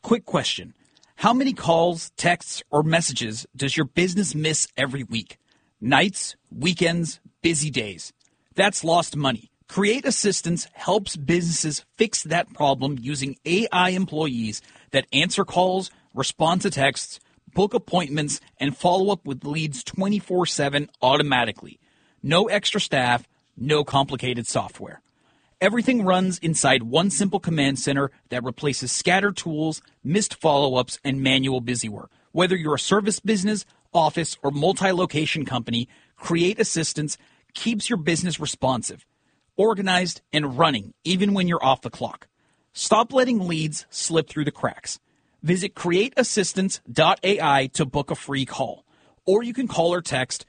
Quick question. How many calls, texts, or messages does your business miss every week? Nights, weekends, busy days. That's lost money. Create Assistance helps businesses fix that problem using AI employees that answer calls, respond to texts, book appointments, and follow up with leads 24/7 automatically. No extra staff, no complicated software. Everything runs inside one simple command center that replaces scattered tools, missed follow-ups, and manual busywork. Whether you're a service business, office, or multi-location company, Create Assistance keeps your business responsive, organized, and running even when you're off the clock. Stop letting leads slip through the cracks. Visit createassistance.ai to book a free call. Or you can call or text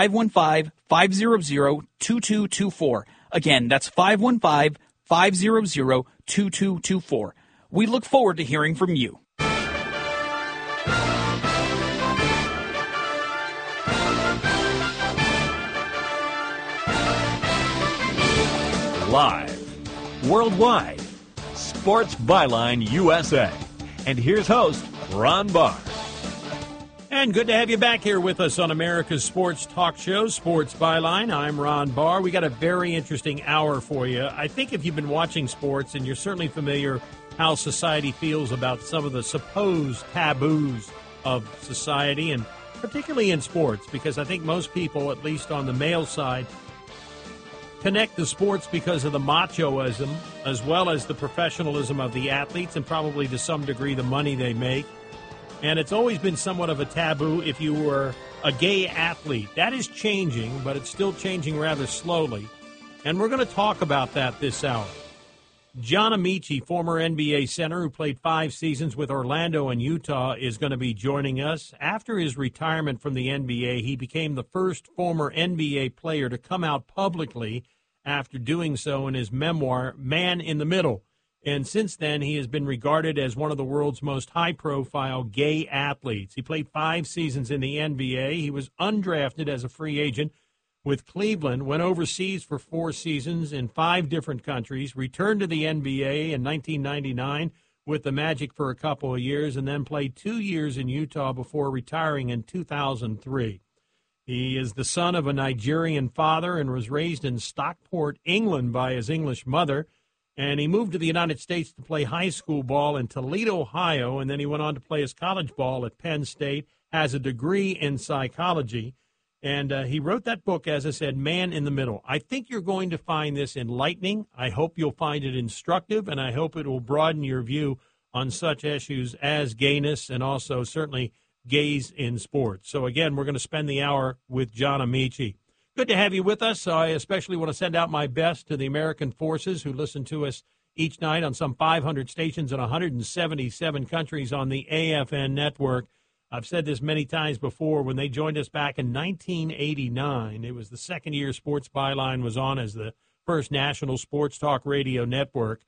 515-500-2224. Again, that's 515-500-2224. We look forward to hearing from you. Live, worldwide, Sports Byline USA. And here's host, Ron Barr. And good to have you back here with us on America's Sports Talk Show, Sports Byline. I'm Ron Barr. We got a very interesting hour for you. I think if you've been watching sports, and you're certainly familiar how society feels about some of the supposed taboos of society, and particularly in sports, because I think most people, at least on the male side, connect the sports because of the machoism as well as the professionalism of the athletes and probably to some degree the money they make. And it's always been somewhat of a taboo if you were a gay athlete. That is changing, but it's still changing rather slowly. And we're going to talk about that this hour. John Amaechi, former NBA center who played 5 seasons with Orlando and Utah, is going to be joining us. After his retirement from the NBA, he became the first former NBA player to come out publicly after doing so in his memoir, Man in the Middle. And since then, he has been regarded as one of the world's most high-profile gay athletes. He played 5 seasons in the NBA. He was undrafted as a free agent with Cleveland, went overseas for 4 seasons in 5 different countries, returned to the NBA in 1999 with the Magic for a couple of years, and then played 2 years in Utah before retiring in 2003. He is the son of a Nigerian father and was raised in Stockport, England by his English mother. And he moved to the United States to play high school ball in Toledo, Ohio, and then he went on to play his college ball at Penn State, has a degree in psychology, and he wrote that book, as I said, Man in the Middle. I think you're going to find this enlightening. I hope you'll find it instructive, and I hope it will broaden your view on such issues as gayness and also certainly gays in sports. So, again, we're going to spend the hour with John Amaechi. Good to have you with us. I especially want to send out my best to the American forces who listen to us each night on some 500 stations in 177 countries on the AFN network. I've said this many times before. When they joined us back in 1989, it was the second year Sports Byline was on as the first national sports talk radio network.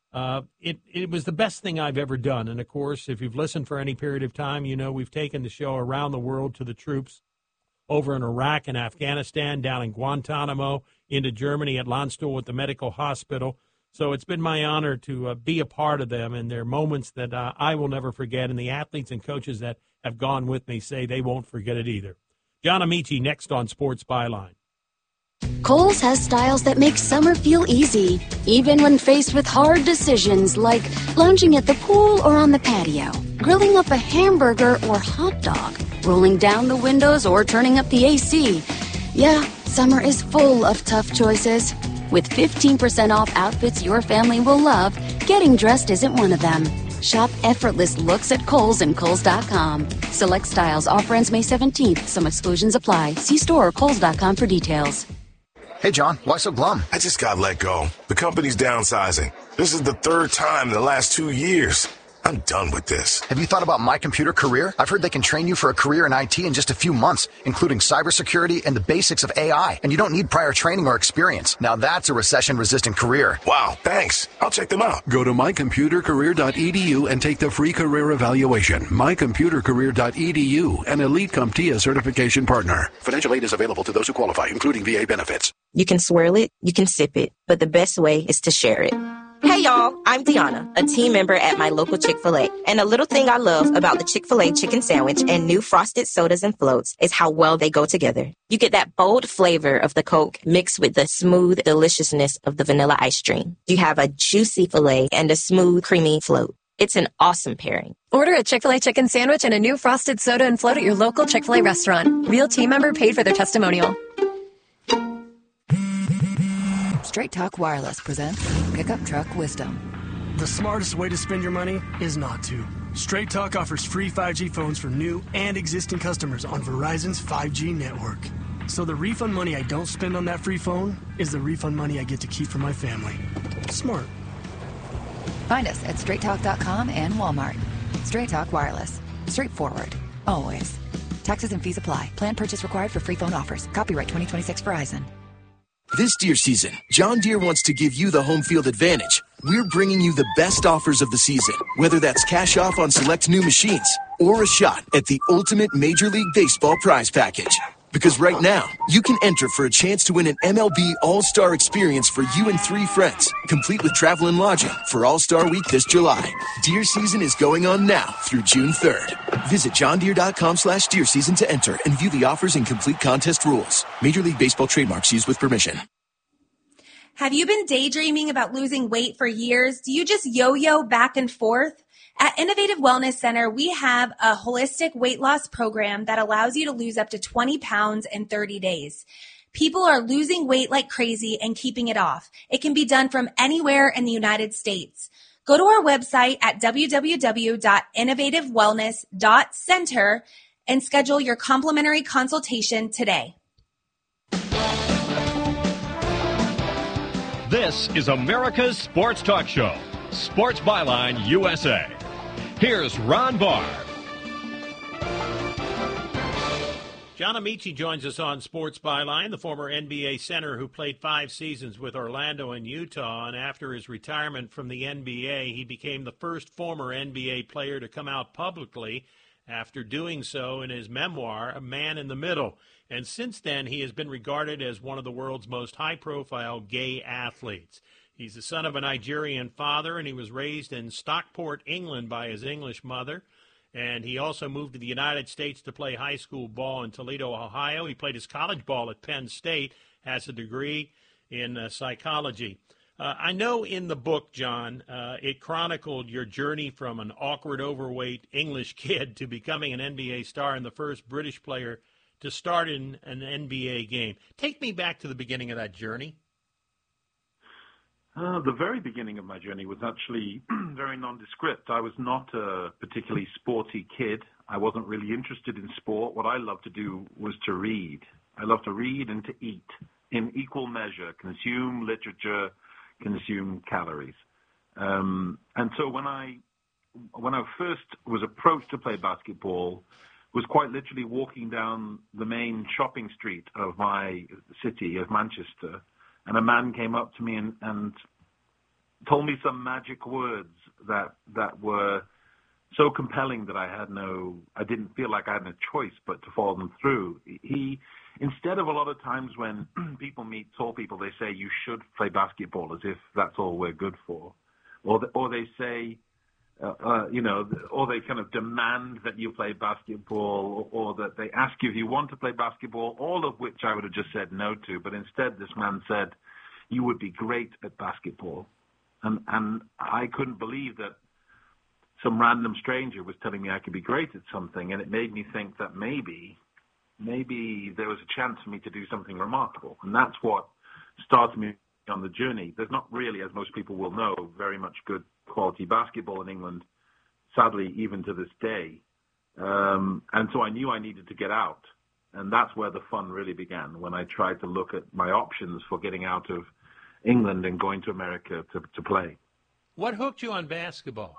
It was the best thing I've ever done. And, of course, if you've listened for any period of time, you know we've taken the show around the world to the troops over in Iraq and Afghanistan, down in Guantanamo, into Germany at Landstuhl at the medical hospital. So it's been my honor to be a part of them, and they're moments that I will never forget, and the athletes and coaches that have gone with me say they won't forget it either. John Amaechi next on Sports Byline. Kohl's has styles that make summer feel easy, even when faced with hard decisions like lounging at the pool or on the patio, grilling up a hamburger or hot dog, rolling down the windows or turning up the AC. Yeah, summer is full of tough choices. With 15% off outfits your family will love, getting dressed isn't one of them. Shop effortless looks at Kohl's and Kohl's.com. Select styles. Offer ends May 17th. Some exclusions apply. See store or Kohl's.com for details. Hey, John, why so glum? I just got let go. The company's downsizing. This is the 3rd time in the last 2 years. I'm done with this. Have you thought about My Computer Career? I've heard they can train you for a career in IT in just a few months, including cybersecurity and the basics of AI. And you don't need prior training or experience. Now that's a recession-resistant career. Wow, thanks. I'll check them out. Go to mycomputercareer.edu and take the free career evaluation. mycomputercareer.edu, an Elite CompTIA certification partner. Financial aid is available to those who qualify, including VA benefits. You can swirl it, you can sip it, but the best way is to share it. Hey y'all, I'm Deanna, a team member at my local Chick-fil-A. And a little thing I love about the Chick-fil-A chicken sandwich and new frosted sodas and floats is how well they go together. You get that bold flavor of the Coke mixed with the smooth deliciousness of the vanilla ice cream. You have a juicy filet and a smooth, creamy float. It's an awesome pairing. Order a Chick-fil-A chicken sandwich and a new frosted soda and float at your local Chick-fil-A restaurant. Real team member paid for their testimonial. Straight Talk Wireless presents Pickup Truck Wisdom. The smartest way to spend your money is not to. Straight Talk offers free 5G phones for new and existing customers on Verizon's 5G network. So the refund money I don't spend on that free phone is the refund money I get to keep for my family. Smart. Find us at straighttalk.com and Walmart. Straight Talk Wireless. Straightforward. Always. Taxes and fees apply. Plan purchase required for free phone offers. Copyright 2026 Verizon. This deer season, John Deere wants to give you the home field advantage. We're bringing you the best offers of the season, whether that's cash off on select new machines or a shot at the ultimate Major League Baseball prize package. Because right now, you can enter for a chance to win an MLB All-Star experience for you and 3 friends, complete with travel and lodging for All-Star Week this July. Deer season is going on now through June 3rd. Visit johndeere.com/deer season to enter and view the offers and complete contest rules. Major League Baseball trademarks used with permission. Have you been daydreaming about losing weight for years? Do you just yo-yo back and forth? At Innovative Wellness Center, we have a holistic weight loss program that allows you to lose up to 20 pounds in 30 days. People are losing weight like crazy and keeping it off. It can be done from anywhere in the United States. Go to our website at www.innovativewellness.center and schedule your complimentary consultation today. This is America's Sports Talk Show, Sports Byline USA. Here's Ron Barr. John Amici joins us on Sports Byline, the former NBA center who played 5 seasons with Orlando and Utah, and after his retirement from the NBA, he became the first former NBA player to come out publicly after doing so in his memoir, A Man in the Middle. And since then, he has been regarded as one of the world's most high-profile gay athletes. He's the son of a Nigerian father, and he was raised in Stockport, England, by his English mother. And he also moved to the United States to play high school ball in Toledo, Ohio. He played his college ball at Penn State, has a degree in psychology. I know in the book, John, it chronicled your journey from an awkward, overweight English kid to becoming an NBA star and the first British player to start in an NBA game. Take me back to the beginning of that journey. The very beginning of my journey was actually very nondescript. I was not a particularly sporty kid. I wasn't really interested in sport. What I loved to do was to read. I loved to read and to eat in equal measure, consume literature, consume calories. And so when I first was approached to play basketball, was quite literally walking down the main shopping street of my city, of Manchester, and a man came up to me and told me some magic words that were so compelling that I didn't feel like I had a choice but to follow them through. He, instead of a lot of times when people meet tall people, they say you should play basketball as if that's all we're good for, or they say, or they kind of demand that you play basketball, or that they ask you if you want to play basketball, all of which I would have just said no to. But instead, this man said, you would be great at basketball. And I couldn't believe that some random stranger was telling me I could be great at something, and it made me think that maybe there was a chance for me to do something remarkable. And that's what started me on the journey. There's not really, as most people will know, very much good quality basketball in England, sadly, even to this day. And so I knew I needed to get out. And that's where the fun really began, when I tried to look at my options for getting out of England and going to America to play. What hooked you on basketball?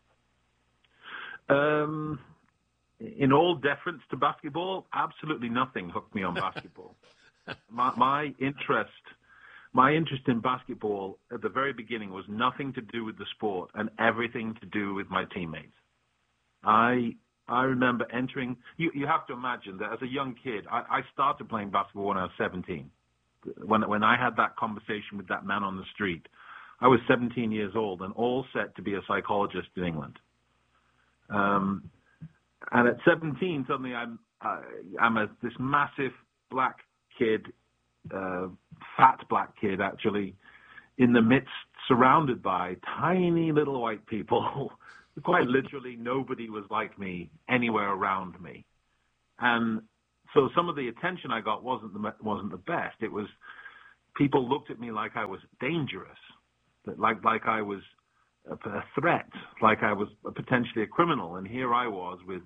In all deference to basketball, absolutely nothing hooked me on basketball. My interest in basketball at the very beginning was nothing to do with the sport and everything to do with my teammates. I remember entering. You have to imagine that as a young kid, I started playing basketball when I was 17. When I had that conversation with that man on the street, I was 17 years old and all set to be a psychologist in England. And at 17, suddenly I'm this massive black kid, fat black kid actually, in the midst, surrounded by tiny little white people. Quite literally, nobody was like me anywhere around me. And so some of the attention I got wasn't the best. It was people looked at me like I was dangerous, like I was a threat, like I was potentially a criminal. And here I was with,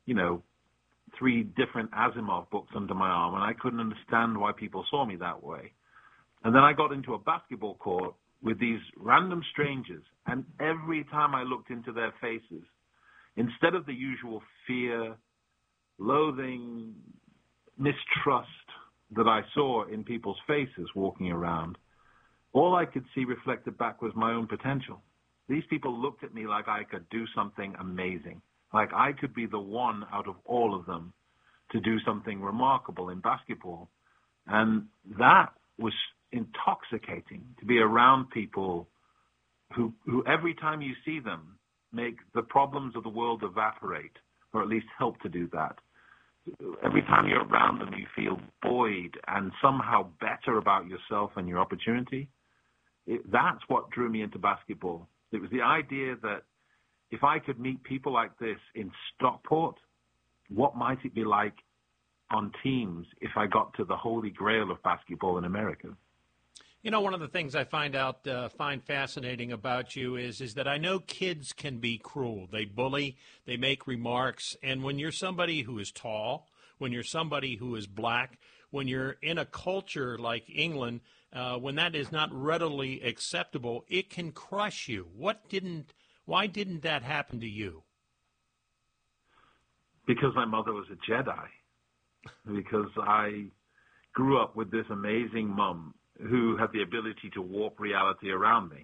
3 different Asimov books under my arm, and I couldn't understand why people saw me that way. And then I got into a basketball court with these random strangers, and every time I looked into their faces, instead of the usual fear, loathing, mistrust that I saw in people's faces walking around, all I could see reflected back was my own potential. These people looked at me like I could do something amazing, like I could be the one out of all of them to do something remarkable in basketball. And that was intoxicating, to be around people who every time you see them make the problems of the world evaporate, or at least help to do that. Every time you're around them, you feel buoyed and somehow better about yourself and your opportunity. That's what drew me into basketball. It was the idea that if I could meet people like this in Stockport, what might it be like on teams if I got to the holy grail of basketball in America? One of the things I find fascinating about you is that I know kids can be cruel. They bully, they make remarks, and when you're somebody who is tall, when you're somebody who is black, when you're in a culture like England, when that is not readily acceptable, it can crush you. Why didn't that happen to you? Because my mother was a Jedi. Because I grew up with this amazing mom who had the ability to warp reality around me,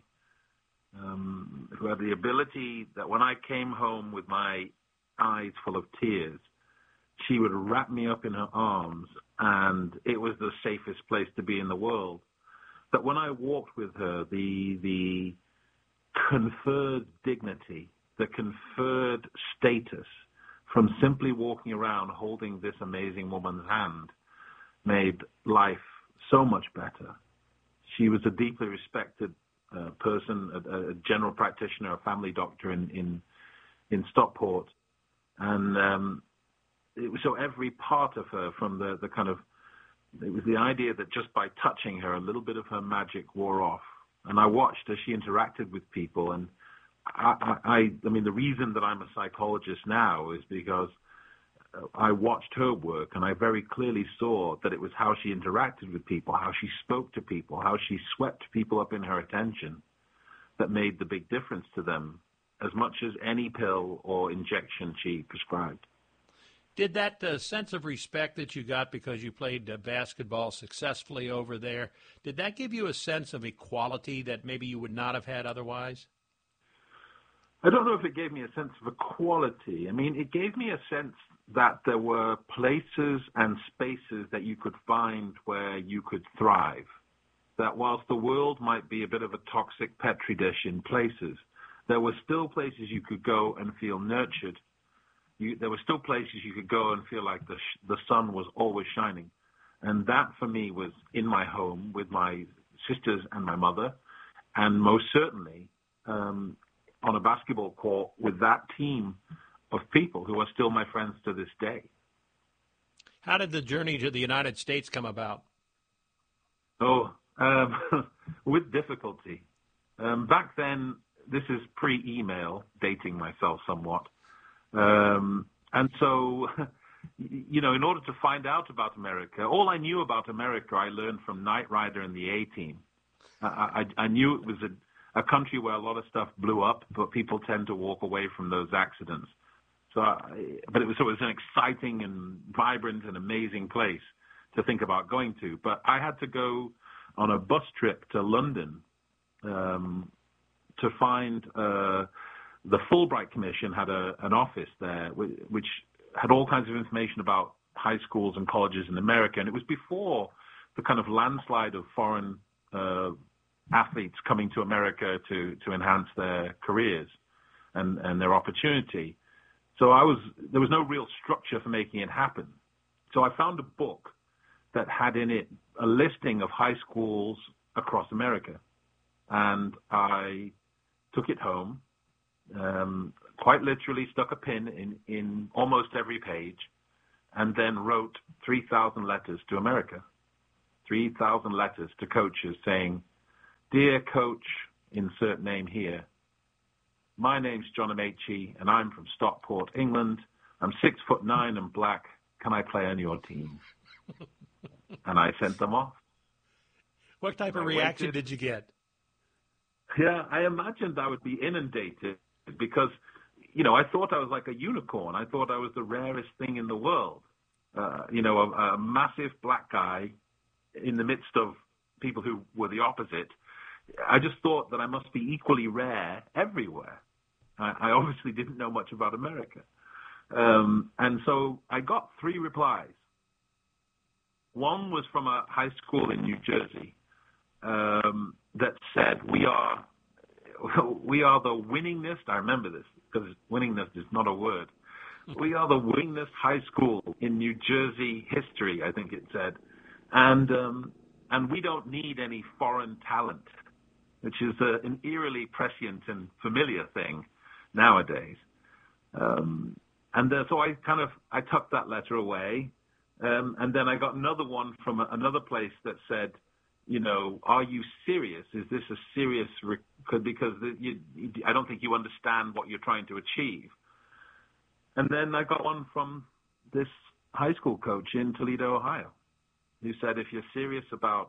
who had the ability that when I came home with my eyes full of tears, she would wrap me up in her arms, and it was the safest place to be in the world. That when I walked with her, the conferred dignity, the conferred status from simply walking around holding this amazing woman's hand made life so much better. She was a deeply respected person, a general practitioner, a family doctor in Stockport. And so every part of her, from the kind of, it was the idea that just by touching her, a little bit of her magic wore off. And I watched as she interacted with people. And I mean, the reason that I'm a psychologist now is because I watched her work, and I very clearly saw that it was how she interacted with people, how she spoke to people, how she swept people up in her attention that made the big difference to them, as much as any pill or injection she prescribed. Did that sense of respect that you got because you played basketball successfully over there, did that give you a sense of equality that maybe you would not have had otherwise? I don't know if it gave me a sense of equality. I mean, it gave me a sense that there were places and spaces that you could find where you could thrive. That whilst the world might be a bit of a toxic petri dish in places, there were still places you could go and feel nurtured. There were still places you could go and feel like the sun was always shining. And that, for me, was in my home with my sisters and my mother, and most certainly on a basketball court with that team of people who are still my friends to this day. How did the journey to the United States come about? With difficulty. Back then, this is pre-email, dating myself somewhat. And so, in order to find out about America, all I knew about America I learned from Knight Rider and the A-Team. I knew it was a country where a lot of stuff blew up, but people tend to walk away from those accidents. But it was an exciting and vibrant and amazing place to think about going to. But I had to go on a bus trip to London to find the Fulbright Commission had an office there, which had all kinds of information about high schools and colleges in America. And it was before the kind of landslide of foreign athletes coming to America to enhance their careers and their opportunity. So there was no real structure for making it happen. So I found a book that had in it a listing of high schools across America. And I took it home, quite literally stuck a pin in almost every page, and then wrote 3,000 letters to America, 3,000 letters to coaches saying, "Dear coach, insert name here. My name's John Amaechi, and I'm from Stockport, England. I'm 6'9" and black. Can I play on your team?" And I sent them off. What type of reaction did you get? Yeah, I imagined I would be inundated because, I thought I was like a unicorn. I thought I was the rarest thing in the world. A massive black guy in the midst of people who were the opposite. I just thought that I must be equally rare everywhere. I obviously didn't know much about America. And so I got 3 replies. One was from a high school in New Jersey that said, we are the winningest. I remember this because winningest is not a word. We are the winningest high school in New Jersey history, I think it said. And we don't need any foreign talent, which is an eerily prescient and familiar thing nowadays. So I tucked that letter away. And then I got another one from another place that said, are you serious? Is this a serious because I don't think you understand what you're trying to achieve. And then I got one from this high school coach in Toledo, Ohio, who said, if you're serious about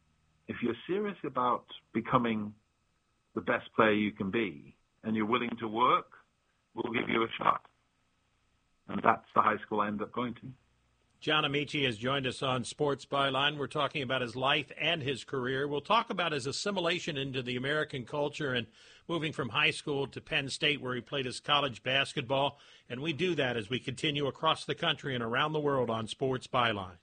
becoming the best player you can be and you're willing to work, we'll give you a shot. And that's the high school I ended up going to. John Amaechi has joined us on Sports Byline. We're talking about his life and his career. We'll talk about his assimilation into the American culture and moving from high school to Penn State, where he played his college basketball. And we do that as we continue across the country and around the world on Sports Byline.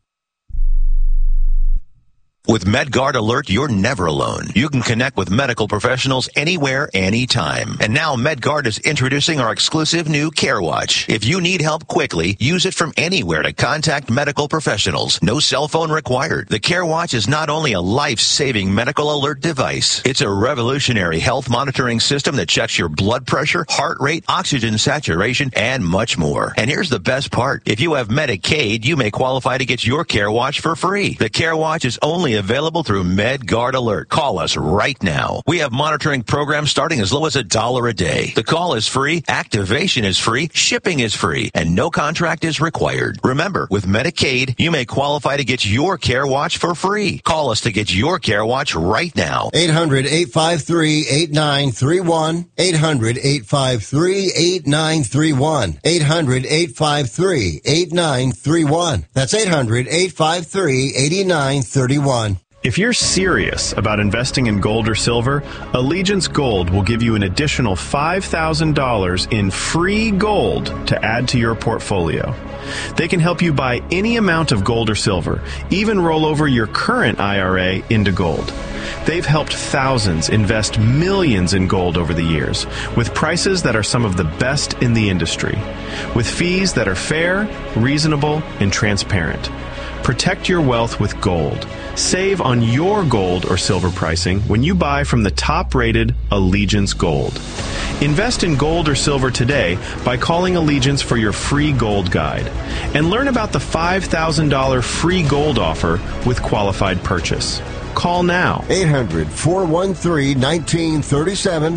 With MedGuard Alert, you're never alone. You can connect with medical professionals anywhere, anytime. And now MedGuard is introducing our exclusive new CareWatch. If you need help quickly, use it from anywhere to contact medical professionals. No cell phone required. The CareWatch is not only a life-saving medical alert device, it's a revolutionary health monitoring system that checks your blood pressure, heart rate, oxygen saturation, and much more. And here's the best part. If you have Medicaid, you may qualify to get your CareWatch for free. The CareWatch is only available through MedGuard Alert. Call us right now. We have monitoring programs starting as low as $1 a day. The call is free, activation is free, shipping is free, and no contract is required. Remember, with Medicaid, you may qualify to get your CareWatch for free. Call us to get your CareWatch right now. 800-853-8931. 800-853-8931. 800-853-8931. That's 800-853-8931. If you're serious about investing in gold or silver, Allegiance Gold will give you an additional $5,000 in free gold to add to your portfolio. They can help you buy any amount of gold or silver, even roll over your current IRA into gold. They've helped thousands invest millions in gold over the years, with prices that are some of the best in the industry, with fees that are fair, reasonable, and transparent. Protect your wealth with gold. Save on your gold or silver pricing when you buy from the top-rated Allegiance Gold. Invest in gold or silver today by calling Allegiance for your free gold guide. And learn about the $5,000 free gold offer with qualified purchase. Call now. 800-413-1937.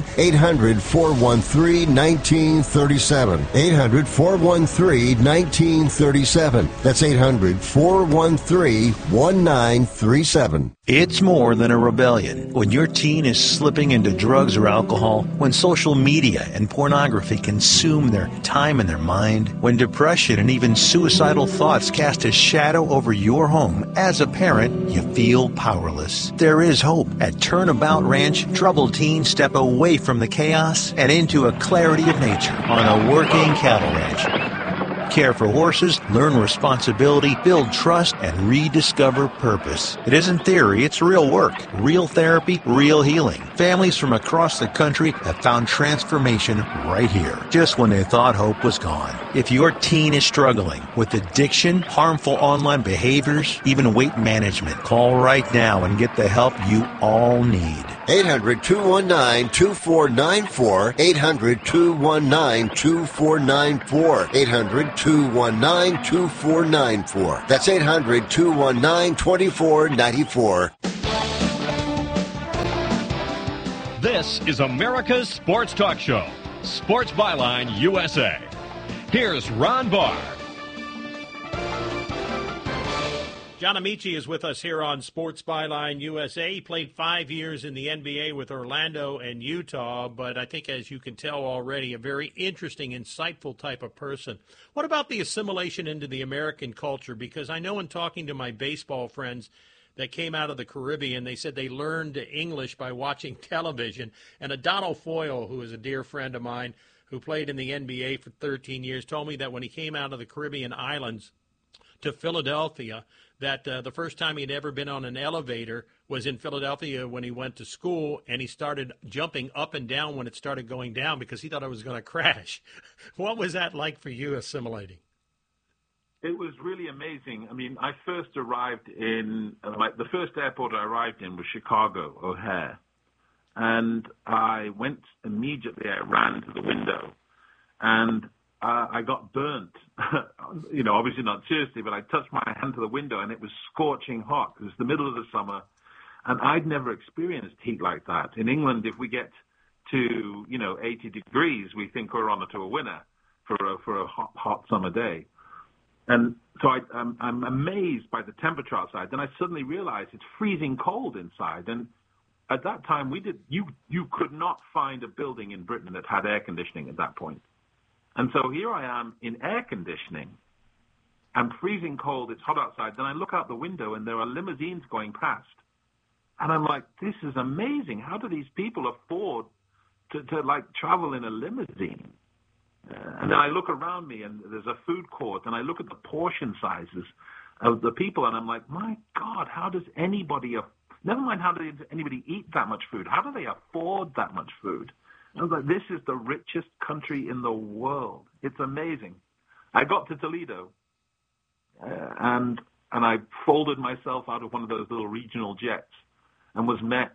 800-413-1937. 800-413-1937. That's 800-413-1937. It's more than a rebellion. When your teen is slipping into drugs or alcohol, when social media and pornography consume their time and their mind, when depression and even suicidal thoughts cast a shadow over your home, as a parent, you feel powerless. There is hope. At Turnabout Ranch, troubled teens step away from the chaos and into a clarity of nature on a working cattle ranch. Care for horses, learn responsibility, build trust, and rediscover purpose. It isn't theory, it's real work. Real therapy, real healing. Families from across the country have found transformation right here, just when they thought hope was gone. If your teen is struggling with addiction, harmful online behaviors, even weight management, call right now and get the help you all need. 800-219-2494. 800-219-2494. 800-219-2494. That's 800-219-2494. This is America's Sports Talk Show, Sports Byline USA. Here's Ron Barr. John Amici is with us here on Sports Byline USA. He played 5 years in the NBA with Orlando and Utah, but I think, as you can tell already, a very interesting, insightful type of person. What about the assimilation into the American culture? Because I know in talking to my baseball friends that came out of the Caribbean, they said they learned English by watching television. And Donald Foyle, who is a dear friend of mine, who played in the NBA for 13 years, told me that when he came out of the Caribbean islands to Philadelphia, that the first time he'd ever been on an elevator was in Philadelphia when he went to school, and he started jumping up and down when it started going down because he thought it was going to crash. What was that like for you assimilating? It was really amazing. I mean, I first arrived in, the first airport I arrived in was Chicago, O'Hare. And I went immediately, I ran to the window, and I got burnt. Obviously not seriously, but I touched my hand to the window, and it was scorching hot. It was the middle of the summer, and I'd never experienced heat like that. In England, if we get to, 80 degrees, we think we're on to a winner for a hot summer day. And so I'm amazed by the temperature outside. Then I suddenly realized it's freezing cold inside. And at that time, you could not find a building in Britain that had air conditioning at that point. And so here I am in air conditioning. I'm freezing cold. It's hot outside. Then I look out the window, and there are limousines going past. And I'm like, this is amazing. How do these people afford to travel in a limousine? And then I look around me, and there's a food court, and I look at the portion sizes of the people, and I'm like, my God, how does anybody, never mind how does anybody eat that much food, how do they afford that much food? And I was like, this is the richest country in the world. It's amazing. I got to Toledo, and I folded myself out of one of those little regional jets and was met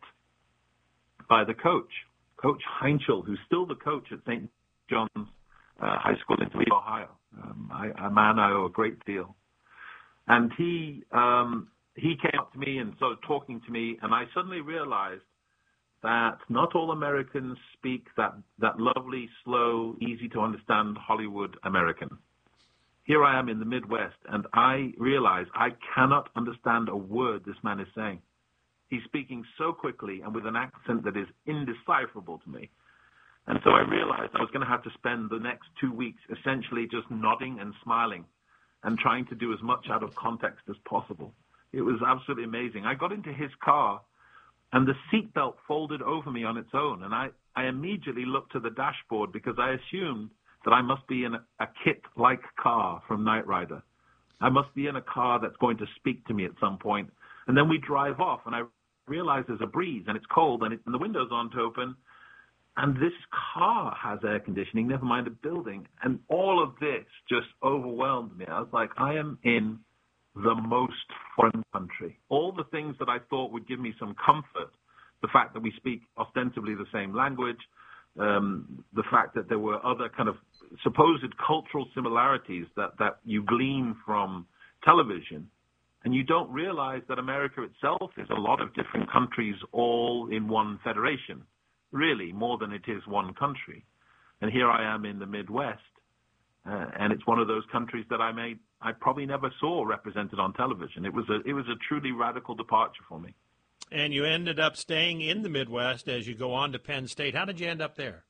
by the coach, Coach Heinchel, who's still the coach at St. John's High School in Toledo, Ohio. A man I owe a great deal. And he came up to me and started talking to me, and I suddenly realized that not all Americans speak that lovely, slow, easy-to-understand Hollywood American. Here I am in the Midwest, and I realize I cannot understand a word this man is saying. He's speaking so quickly and with an accent that is indecipherable to me. And so I realized I was going to have to spend the next 2 weeks essentially just nodding and smiling and trying to do as much out of context as possible. It was absolutely amazing. I got into his car, and the seatbelt folded over me on its own, and I immediately looked to the dashboard because I assumed that I must be in a KITT-like car from Knight Rider. I must be in a car that's going to speak to me at some point. And then we drive off, and I realize there's a breeze, and it's cold, and the windows aren't open, and this car has air conditioning, never mind a building. And all of this just overwhelmed me. I was like, I am in the most foreign country. All the things that I thought would give me some comfort, the fact that we speak ostensibly the same language, the fact that there were other kind of supposed cultural similarities that you glean from television, and you don't realize that America itself is a lot of different countries all in one federation, really, more than it is one country. And here I am in the Midwest, and it's one of those countries that I probably never saw represented on television. It was a truly radical departure for me. And you ended up staying in the Midwest as you go on to Penn State. How did you end up there?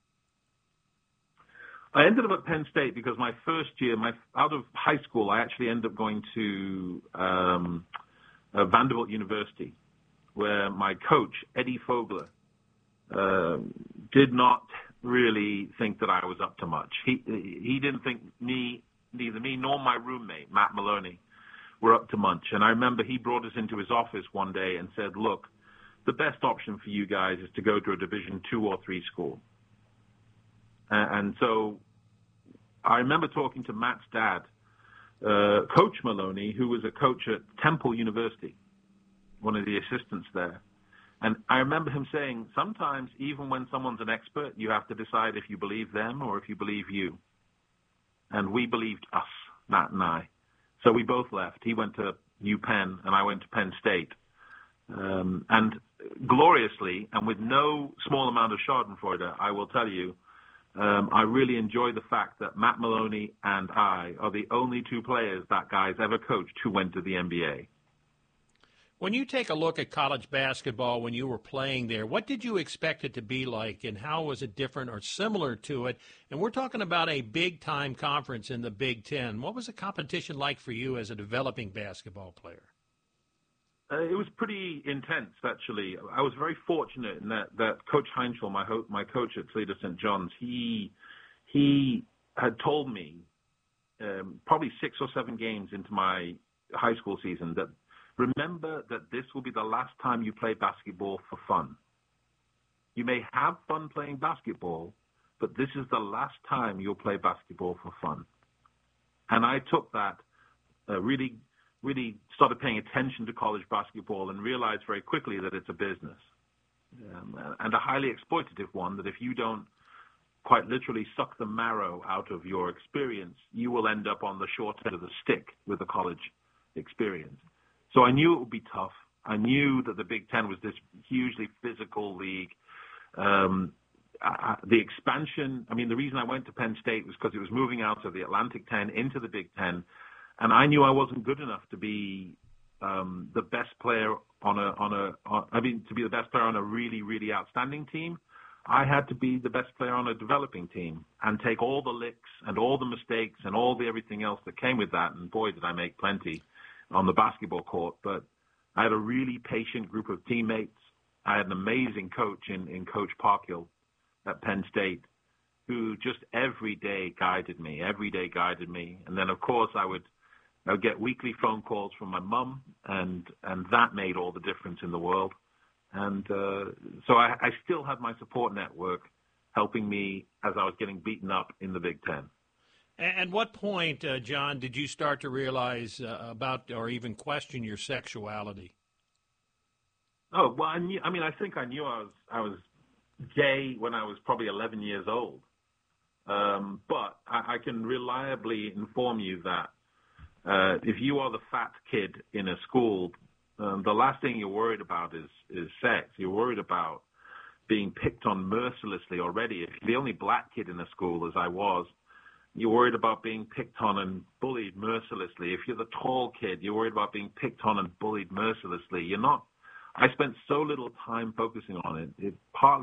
I ended up at Penn State because my first year, out of high school, I actually ended up going to Vanderbilt University, where my coach, Eddie Fogler, did not really think that I was up to much. He didn't think neither me my roommate, Matt Maloney, were up to munch. And I remember he brought us into his office one day and said, look, the best option for you guys is to go to a Division II or III school. And so I remember talking to Matt's dad, Coach Maloney, who was a coach at Temple University, one of the assistants there. And I remember him saying, sometimes even when someone's an expert, you have to decide if you believe them or if you believe you. And we believed us, Matt and I. So we both left. He went to UPenn and I went to Penn State. And gloriously, and with no small amount of schadenfreude, I will tell you, I really enjoy the fact that Matt Maloney and I are the only two players that guy's ever coached who went to the NBA. When you take a look at college basketball when you were playing there, what did you expect it to be like, and how was it different or similar to it? And we're talking about a big-time conference in the Big Ten. What was the competition like for you as a developing basketball player? It was pretty intense, actually. I was very fortunate in that Coach Heinschel, my coach at Toledo St. John's, he had told me probably 6 or 7 games into my high school season that remember that this will be the last time you play basketball for fun. You may have fun playing basketball, but this is the last time you'll play basketball for fun. And I took that really started paying attention to college basketball and realized very quickly that it's a business, and a highly exploitative one, that if you don't quite literally suck the marrow out of your experience, you will end up on the short end of the stick with the college experience. So I knew it would be tough. I knew that the Big Ten was this hugely physical league. The expansion, the reason I went to Penn State was because it was moving out of the Atlantic 10 into the Big Ten. And I knew I wasn't good enough to be the best player to be the best player on a really, really outstanding team. I had to be the best player on a developing team and take all the licks and all the mistakes and all the everything else that came with that. And boy, did I make plenty on the basketball court. But I had a really patient group of teammates. I had an amazing coach in Coach Parkhill at Penn State, who just every day guided me. And then, of course, I would get weekly phone calls from my mum, and that made all the difference in the world. And so I still had my support network helping me as I was getting beaten up in the Big Ten. At what point, John, did you start to realize about or even question your sexuality? Oh, well, I think I knew I was gay when I was probably 11 years old. But I can reliably inform you that if you are the fat kid in a school, the last thing you're worried about is sex. You're worried about being picked on mercilessly already. If you're the only black kid in a school, as I was, you're worried about being picked on and bullied mercilessly. If you're the tall kid, you're worried about being picked on and bullied mercilessly. You're not. I spent so little time focusing on it.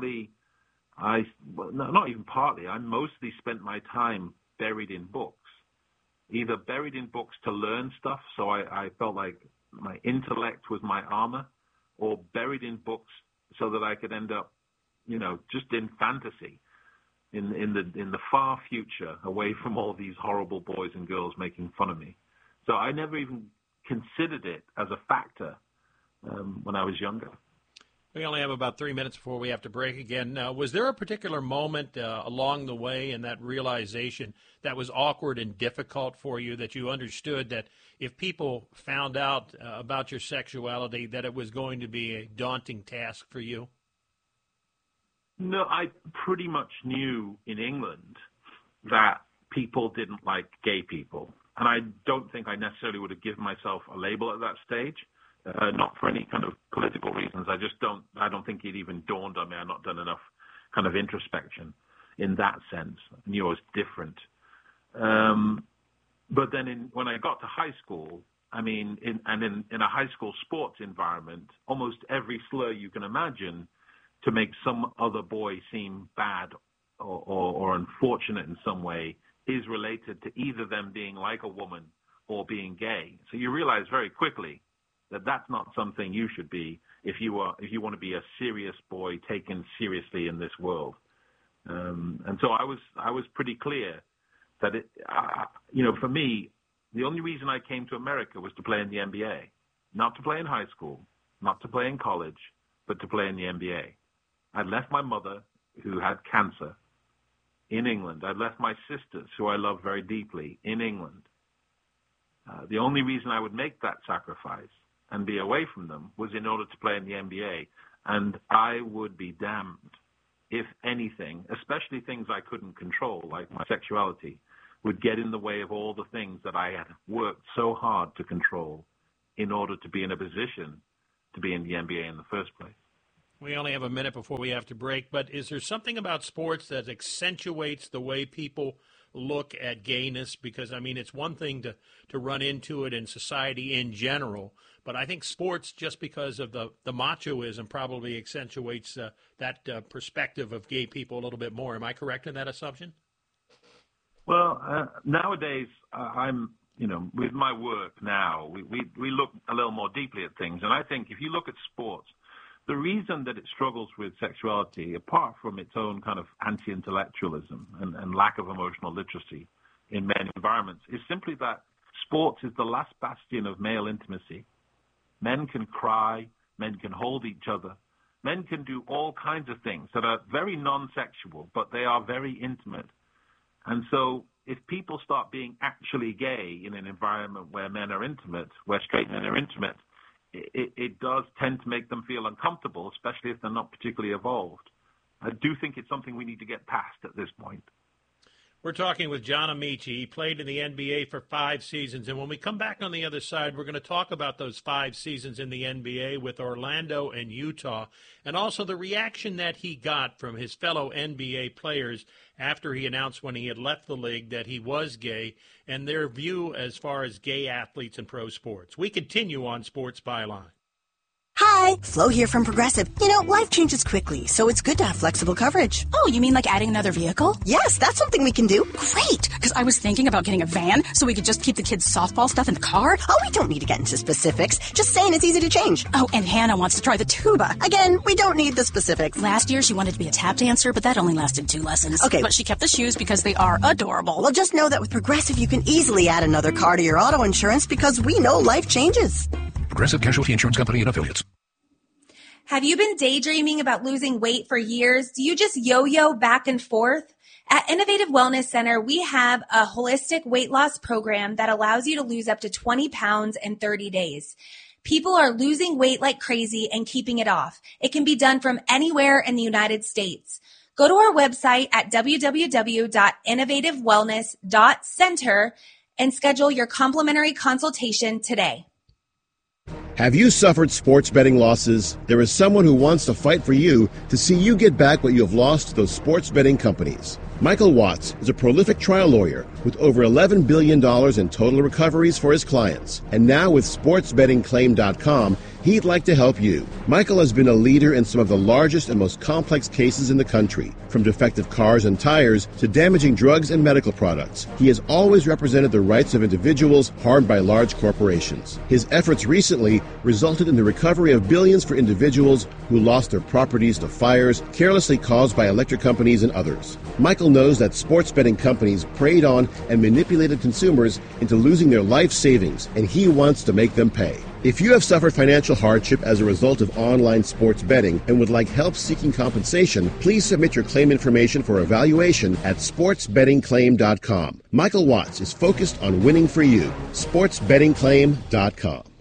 Not even partly. I mostly spent my time buried in books, either buried in books to learn stuff, so I felt like my intellect was my armor, or buried in books so that I could end up, just in fantasy, in the far future, away from all these horrible boys and girls making fun of me. So I never even considered it as a factor when I was younger. We only have about 3 minutes before we have to break again. Was there a particular moment along the way in that realization that was awkward and difficult for you, that you understood that if people found out about your sexuality, that it was going to be a daunting task for you? No, I pretty much knew in England that people didn't like gay people. And I don't think I necessarily would have given myself a label at that stage. Not for any kind of political reasons. I don't think it even dawned on me. I've not done enough kind of introspection in that sense. I knew I was different. But then when I got to high school, in a high school sports environment, almost every slur you can imagine to make some other boy seem bad or unfortunate in some way is related to either them being like a woman or being gay. So you realize very quickly that that's not something you should be if you want to be a serious boy taken seriously in this world. And so I was pretty clear that for me, The only reason I came to America was to play in the NBA. Not to play in high school, not to play in college, but to play in the NBA. I'd left my mother, who had cancer, in England. I'd left my sisters, who I loved very deeply, in England. The only reason I would make that sacrifice and be away from them was in order to play in the NBA. And I would be damned if anything, especially things I couldn't control, like my sexuality, would get in the way of all the things that I had worked so hard to control in order to be in a position to be in the NBA in the first place. We only have a minute before we have to break, but is there something about sports that accentuates the way people look at gayness? Because, I mean, it's one thing to run into it in society in general, but I think sports, just because of the machoism, probably accentuates that perspective of gay people a little bit more. Am I correct in that assumption? Well, nowadays, with my work now, we look a little more deeply at things. And I think if you look at sports, the reason that it struggles with sexuality, apart from its own kind of anti-intellectualism and lack of emotional literacy in many environments, is simply that sports is the last bastion of male intimacy. Men can cry, men can hold each other, men can do all kinds of things that are very non-sexual, but they are very intimate. And so if people start being actually gay in an environment where men are intimate, where straight men are intimate, it does tend to make them feel uncomfortable, especially if they're not particularly evolved. I do think it's something we need to get past at this point. We're talking with John Amici. He played in the NBA for 5 seasons. And when we come back on the other side, we're going to talk about those 5 seasons in the NBA with Orlando and Utah, and also the reaction that he got from his fellow NBA players after he announced when he had left the league that he was gay, and their view as far as gay athletes in pro sports. We continue on Sports Byline. Hi, Flo here from Progressive. You know, life changes quickly, so it's good to have flexible coverage. Oh, you mean like adding another vehicle? Yes, that's something we can do. Great, because I was thinking about getting a van so we could just keep the kids' softball stuff in the car. Oh, we don't need to get into specifics. Just saying it's easy to change. Oh, and Hannah wants to try the tuba. Again, we don't need the specifics. Last year, she wanted to be a tap dancer, but that only lasted 2 lessons. Okay. But she kept the shoes because they are adorable. Well, just know that with Progressive, you can easily add another car to your auto insurance because we know life changes. Progressive Casualty Insurance Company and Affiliates. Have you been daydreaming about losing weight for years? Do you just yo-yo back and forth? At Innovative Wellness Center, we have a holistic weight loss program that allows you to lose up to 20 pounds in 30 days. People are losing weight like crazy and keeping it off. It can be done from anywhere in the United States. Go to our website at www.innovativewellness.center and schedule your complimentary consultation today. Have you suffered sports betting losses? There is someone who wants to fight for you to see you get back what you have lost to those sports betting companies. Michael Watts is a prolific trial lawyer with over $11 billion in total recoveries for his clients. And now with SportsBettingClaim.com, he'd like to help you. Michael has been a leader in some of the largest and most complex cases in the country, from defective cars and tires to damaging drugs and medical products. He has always represented the rights of individuals harmed by large corporations. His efforts recently resulted in the recovery of billions for individuals who lost their properties to fires carelessly caused by electric companies and others. Michael knows that sports betting companies preyed on and manipulated consumers into losing their life savings, and he wants to make them pay. If you have suffered financial hardship as a result of online sports betting and would like help seeking compensation, please submit your claim information for evaluation at SportsBettingClaim.com. Michael Watts is focused on winning for you. SportsBettingClaim.com.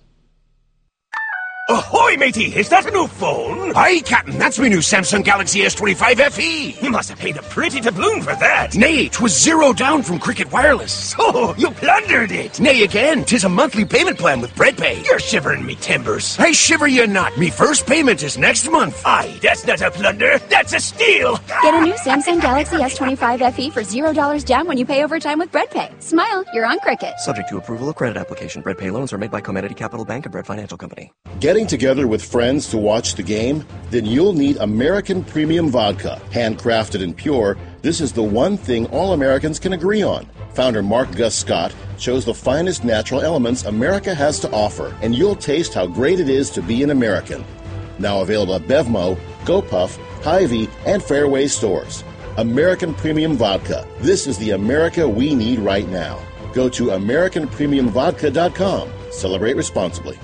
Ahoy, matey! Is that a new phone? Aye, Captain, that's my new Samsung Galaxy S25 FE. You must have paid a pretty doubloon for that. Nay, 'twas zero down from Cricket Wireless. Oh, you plundered it. Nay, again, 'tis a monthly payment plan with BreadPay. You're shivering me timbers. I shiver you not. Me first payment is next month. Aye, that's not a plunder. That's a steal. Get a new Samsung Galaxy S25 FE for $0 down when you pay over time with BreadPay. Smile, you're on Cricket. Subject to approval of credit application. BreadPay loans are made by Comenity Capital Bank and Bread Financial Company. Getting together with friends to watch the game? Then you'll need American Premium Vodka. Handcrafted and pure, this is the one thing all Americans can agree on. Founder Mark Gus Scott chose the finest natural elements America has to offer, and you'll taste how great it is to be an American. Now available at Bevmo, GoPuff, Hy-Vee, and Fairway stores. American Premium Vodka. This is the America we need right now. Go to AmericanPremiumVodka.com. Celebrate responsibly.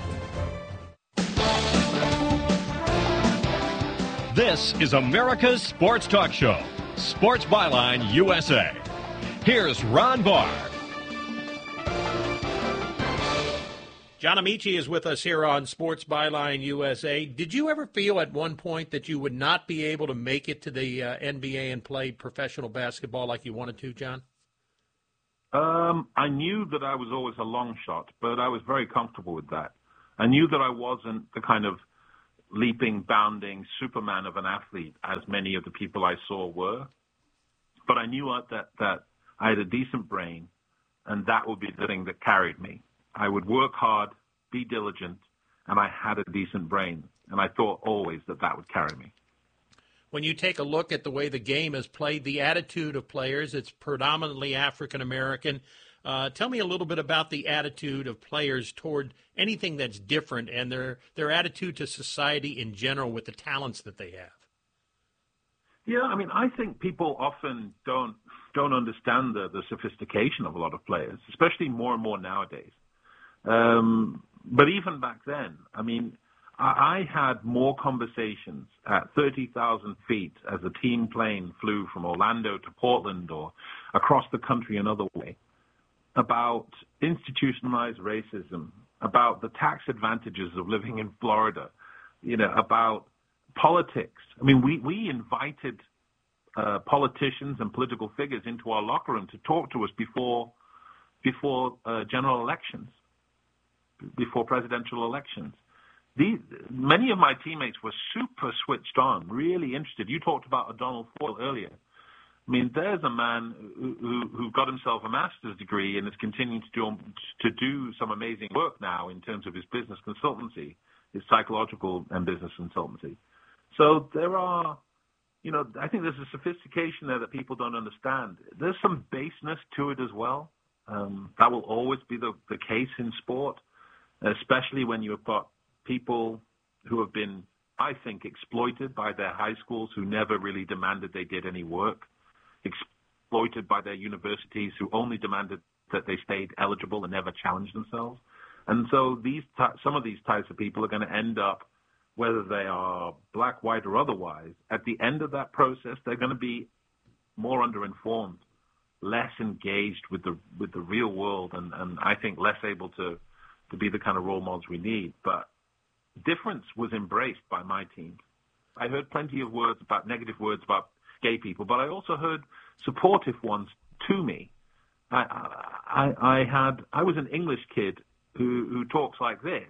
This is America's Sports Talk Show, Sports Byline USA. Here's Ron Barr. John Amici is with us here on Sports Byline USA. Did you ever feel at one point that you would not be able to make it to the NBA and play professional basketball like you wanted to, John? I knew that I was always a long shot, but I was very comfortable with that. I knew that I wasn't the kind of leaping, bounding Superman of an athlete as many of the people I saw were. But I knew that I had a decent brain, and that would be the thing that carried me. I would work hard, be diligent, and I had a decent brain. And I thought always that would carry me. When you take a look at the way the game is played, the attitude of players, it's predominantly African-American. Tell me a little bit about the attitude of players toward anything that's different and their attitude to society in general with the talents that they have. Yeah, I mean, I think people often don't understand the sophistication of a lot of players, especially more and more nowadays. But even back then, I mean, I had more conversations at 30,000 feet as a team plane flew from Orlando to Portland or across the country another way about institutionalized racism, about the tax advantages of living in Florida, about politics. I mean, we invited politicians and political figures into our locker room to talk to us before general elections, before presidential elections. Many of my teammates were super switched on, really interested. You talked about Donald Foyle earlier. I mean, there's a man who got himself a master's degree and is continuing to do some amazing work now in terms of his business consultancy, his psychological and business consultancy. So there are, I think there's a sophistication there that people don't understand. There's some baseness to it as well. That will always be the case in sport, especially when you've got people who have been, I think, exploited by their high schools who never really demanded they did any work, exploited by their universities who only demanded that they stayed eligible and never challenged themselves. And so some of these types of people are going to end up, whether they are black, white, or otherwise, at the end of that process, they're going to be more underinformed, less engaged with the real world, and I think less able to be the kind of role models we need. But difference was embraced by my team. I heard plenty of negative words about gay people, but I also heard supportive ones to me. I was an English kid who talks like this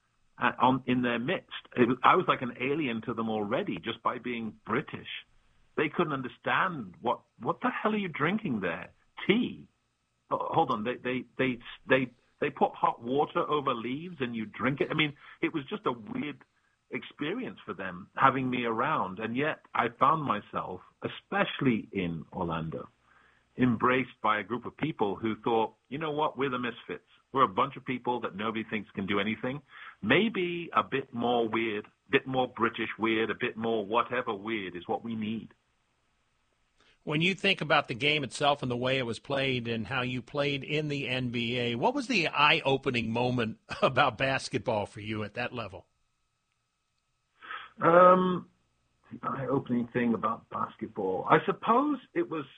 in their midst. I was like an alien to them already just by being British. They couldn't understand what the hell are you drinking there? Tea? Oh, hold on, they put hot water over leaves and you drink it. I mean, it was just a weird experience for them having me around. And yet I found myself, especially in Orlando, embraced by a group of people who thought, you know what, we're the misfits. We're a bunch of people that nobody thinks can do anything. Maybe a bit more weird, a bit more British weird, a bit more whatever weird is what we need. When you think about the game itself and the way it was played and how you played in the NBA, what was the eye-opening moment about basketball for you at that level? The eye-opening thing about basketball, I suppose it was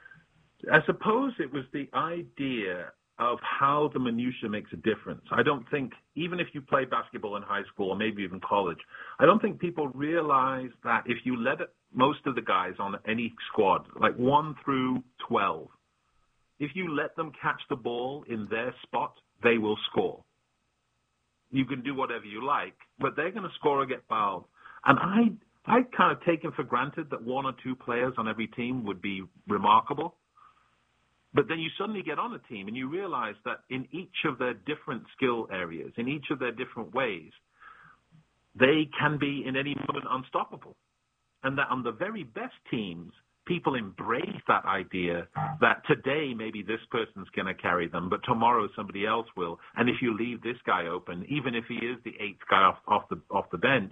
the idea of how the minutia makes a difference. I don't think, even if you play basketball in high school or maybe even college, I don't think people realize that if you let most of the guys on any squad, like 1 through 12, if you let them catch the ball in their spot, they will score. You can do whatever you like, but they're going to score or get fouled. And I'd kind of taken for granted that 1 or 2 players on every team would be remarkable. But then you suddenly get on a team and you realize that in each of their different skill areas, in each of their different ways, they can be in any moment unstoppable. And that on the very best teams, people embrace that idea that today maybe this person's going to carry them, but tomorrow somebody else will. And if you leave this guy open, even if he is the 8th guy off the bench,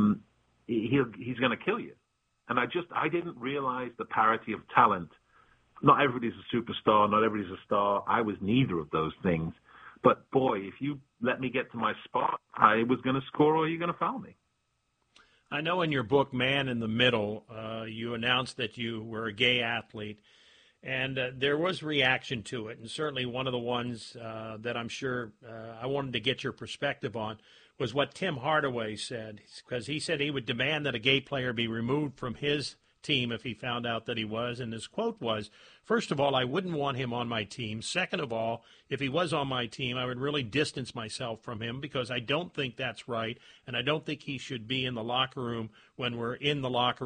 he's going to kill you. And I didn't realize the parity of talent not everybody's a superstar, not everybody's a star. I was neither of those things. But, boy, if you let me get to my spot, I was going to score or you're going to foul me. I know in your book, Man in the Middle, you announced that you were a gay athlete, and there was reaction to it. And certainly one of the ones that I'm sure I wanted to get your perspective on was what Tim Hardaway said, because he said he would demand that a gay player be removed from his team if he found out that he was. And his quote was, first of all, I wouldn't want him on my team. Second of all, if he was on my team, I would really distance myself from him because I don't think that's right, and I don't think he should be in the locker room when we're in the locker room.